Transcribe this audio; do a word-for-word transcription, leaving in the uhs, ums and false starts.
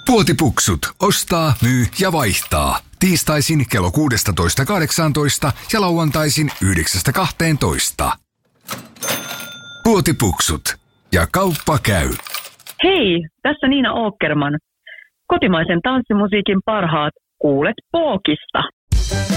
Puotipuksut. Ostaa, myy ja vaihtaa. Tiistaisin kello kuusitoista kahdeksantoista ja lauantaisin yhdeksästä kahteentoista. Puotipuksut. Ja kauppa käy. Hei, tässä Niina Åkerman. Kotimaisen tanssimusiikin parhaat kuulet Pookista.